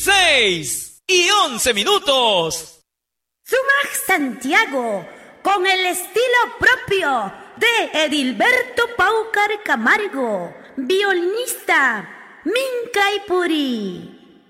6:11. Sumag Santiago, con el estilo propio de Edilberto Paucar Camargo, violinista, Mincaipuri.